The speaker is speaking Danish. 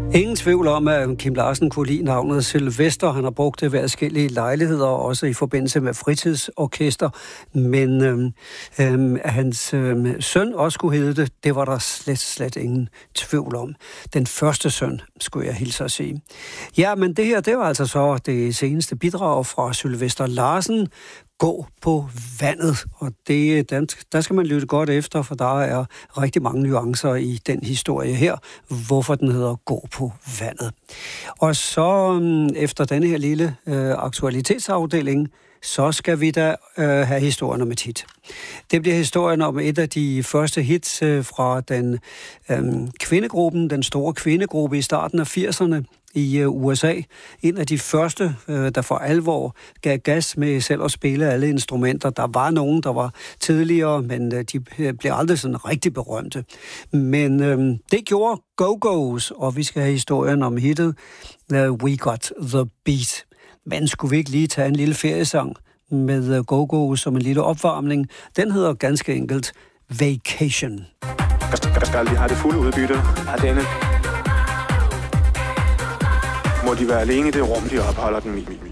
Ingen tvivl om, at Kim Larsen kunne lide navnet Sylvester. Han har brugt det ved forskellige lejligheder, også i forbindelse med fritidsorkester. Men hans søn også kunne hedde det var der slet ingen tvivl om. Den første søn, skulle jeg hilse at sige. Ja, men det her, det var altså så det seneste bidrag fra Sylvester Larsen. Gå på vandet, og der skal man lytte godt efter, for der er rigtig mange nuancer i den historie her, hvorfor den hedder Gå på vandet. Og så efter denne her lille aktualitetsafdeling, så skal vi da have historien om et hit. Det bliver historien om et af de første hits fra den kvindegruppen, den store kvindegruppe i starten af 80'erne i USA. En af de første, der for alvor gav gas med selv at spille alle instrumenter. Der var nogen, der var tidligere, men de blev aldrig sådan rigtig berømte. Men det gjorde Go-Go's, og vi skal have historien om hittet We Got The Beat. Men skulle vi ikke lige tage en lille feriesang med Go-Go som en lille opvarmning? Den hedder ganske enkelt Vacation. Skal de have det fulde udbytte af denne? Må de være alene i det rum, de opholder den i?